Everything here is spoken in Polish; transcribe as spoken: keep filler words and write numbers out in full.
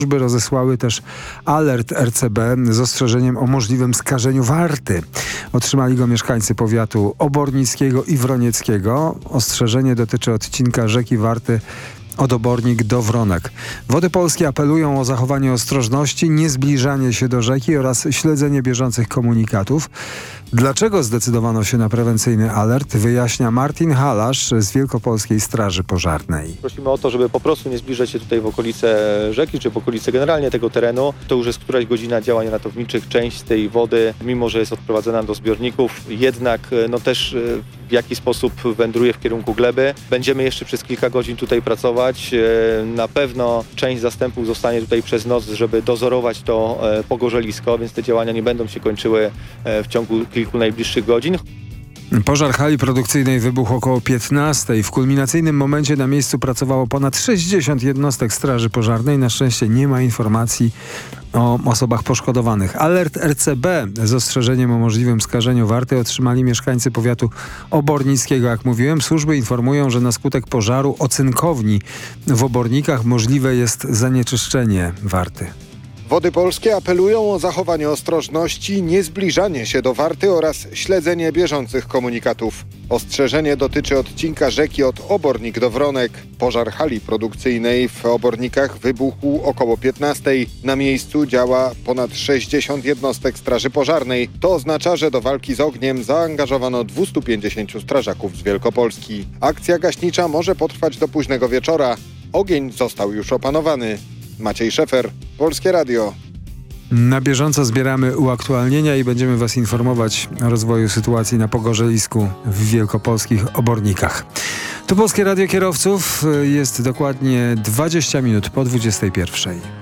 Służby rozesłały też alert R C B z ostrzeżeniem o możliwym skażeniu Warty. Otrzymali go mieszkańcy powiatu obornickiego i wronieckiego. Ostrzeżenie dotyczy odcinka rzeki Warty od Obornik do Wronek. Wody Polskie apelują o zachowanie ostrożności, niezbliżanie się do rzeki oraz śledzenie bieżących komunikatów. Dlaczego zdecydowano się na prewencyjny alert, wyjaśnia Martin Halasz z Wielkopolskiej Straży Pożarnej. Prosimy o to, żeby po prostu nie zbliżać się tutaj w okolice rzeki, czy w okolice generalnie tego terenu. To już jest któraś godzina działań ratowniczych. Część tej wody, mimo że jest odprowadzona do zbiorników, jednak no też w jaki sposób wędruje w kierunku gleby. Będziemy jeszcze przez kilka godzin tutaj pracować. Na pewno część zastępów zostanie tutaj przez noc, żeby dozorować to pogorzelisko, więc te działania nie będą się kończyły w ciągu kilku najbliższych godzin. Pożar hali produkcyjnej wybuchł około piętnastej. W kulminacyjnym momencie na miejscu pracowało ponad sześćdziesiąt jednostek Straży Pożarnej. Na szczęście nie ma informacji o osobach poszkodowanych. Alert R C B z ostrzeżeniem o możliwym skażeniu Warty otrzymali mieszkańcy powiatu obornickiego. Jak mówiłem, służby informują, że na skutek pożaru ocynkowni w Obornikach możliwe jest zanieczyszczenie Warty. Wody Polskie apelują o zachowanie ostrożności, niezbliżanie się do Warty oraz śledzenie bieżących komunikatów. Ostrzeżenie dotyczy odcinka rzeki od Obornik do Wronek. Pożar hali produkcyjnej w Obornikach wybuchł około piętnastej. Na miejscu działa ponad sześćdziesiąt jednostek Straży Pożarnej. To oznacza, że do walki z ogniem zaangażowano dwieście pięćdziesięciu strażaków z Wielkopolski. Akcja gaśnicza może potrwać do późnego wieczora. Ogień został już opanowany. Maciej Szefer, Polskie Radio. Na bieżąco zbieramy uaktualnienia i będziemy Was informować o rozwoju sytuacji na pogorzelisku w wielkopolskich Obornikach. Tu Polskie Radio Kierowców, jest dokładnie dwadzieścia minut po dwudziestej pierwszej.